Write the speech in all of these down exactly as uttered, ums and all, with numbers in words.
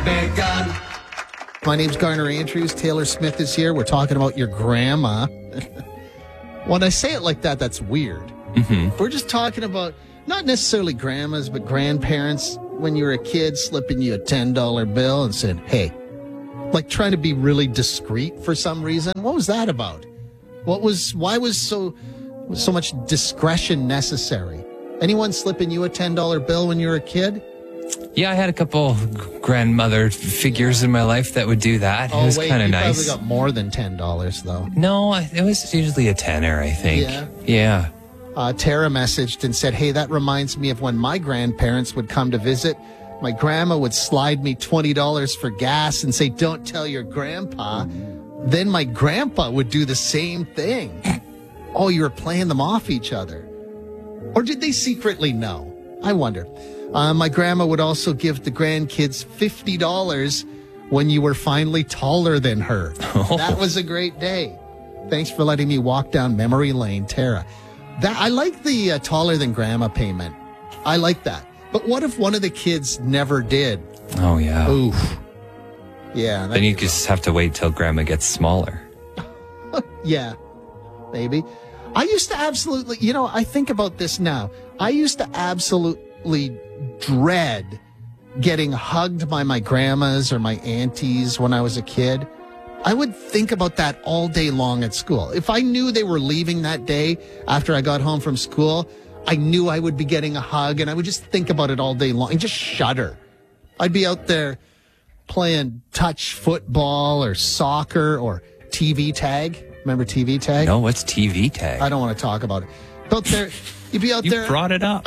begun. My name's Garner Andrews. Taylor Smith is here. We're talking about your grandma. When I say it like that, that's weird. Mm-hmm. We're just talking about not necessarily grandmas, but grandparents when you were a kid slipping you a ten dollar bill and said, hey, like trying to be really discreet for some reason. What was that about? What was, why was so, was so much discretion necessary? Anyone slipping you a ten dollar bill when you were a kid? Yeah, I had a couple grandmother figures in my life that would do that. Oh, it was wait, kind of you nice. probably got more than ten dollars, though. No, it was usually a tenner, I think. Yeah. Yeah. Uh, Tara messaged and said, hey, that reminds me of when my grandparents would come to visit. My grandma would slide me twenty dollars for gas and say, don't tell your grandpa. Then my grandpa would do the same thing. Oh, you were playing them off each other. Or did they secretly know? I wonder. Uh, my grandma would also give the grandkids fifty dollars when you were finally taller than her. Oh. That was a great day. Thanks for letting me walk down memory lane, Tara. That, I like the uh, taller than grandma payment. I like that. But what if one of the kids never did? Oh, yeah. Oof. Yeah. Then you just have to wait till grandma gets smaller. Yeah, maybe. I used to absolutely, you know, I think about this now. I used to absolutely dread getting hugged by my grandmas or my aunties when I was a kid. I would think about that all day long at school. If I knew they were leaving that day after I got home from school, I knew I would be getting a hug, and I would just think about it all day long and just shudder. I'd be out there playing touch football or soccer or T V tag. Remember T V tag? No, what's T V tag? I don't want to talk about it. Out there, you'd be out you there. You brought it up.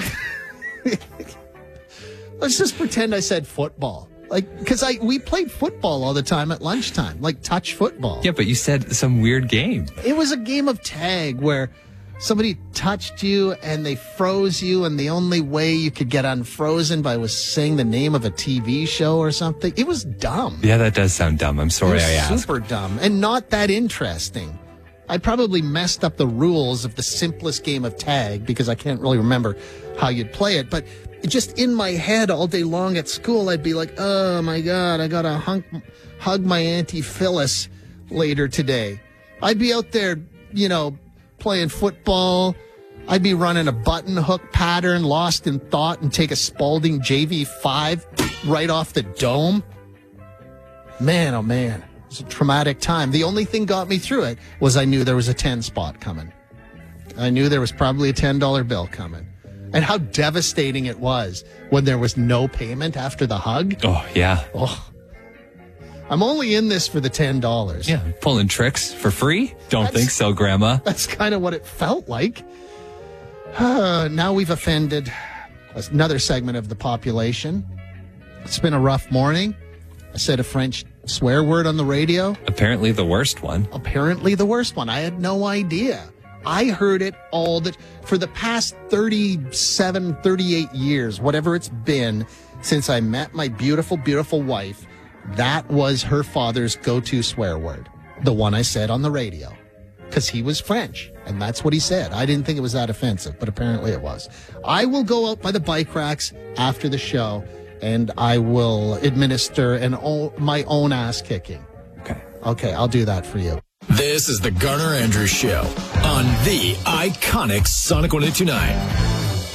Let's just pretend I said football. Like, because I we played football all the time at lunchtime, like touch football. Yeah, but you said some weird game. It was a game of tag where somebody touched you and they froze you, and the only way you could get unfrozen by was saying the name of a T V show or something. It was dumb. Yeah, that does sound dumb. I'm sorry I asked. Super dumb and not that interesting. I probably messed up the rules of the simplest game of tag because I can't really remember how you'd play it. But just in my head all day long at school, I'd be like, oh, my God, I got to hunk, hug my Auntie Phyllis later today. I'd be out there, you know, playing football. I'd be running a button hook pattern, lost in thought, and take a Spalding J V five right off the dome. Man, oh, man. It was a traumatic time. The only thing got me through it was I knew there was a ten spot coming. I knew there was probably a ten dollar bill coming. And how devastating it was when there was no payment after the hug. Oh, yeah. Oh. I'm only in this for the ten dollars. Yeah, pulling tricks for free? Don't That's, think so, Grandma. That's kind of what it felt like. Uh, now we've offended another segment of the population. It's been a rough morning. I said a French swear word on the radio. Apparently the worst one. Apparently the worst one. I had no idea. I heard it all the, for the past thirty-seven, thirty-eight years, whatever it's been since I met my beautiful, beautiful wife. That was her father's go-to swear word. The one I said on the radio. Because he was French, and that's what he said. I didn't think it was that offensive, but apparently it was. I will go out by the bike racks after the show, and I will administer an o- my own ass kicking. Okay. Okay, I'll do that for you. This is the Garner Andrews Show on the iconic Sonic one eight two nine.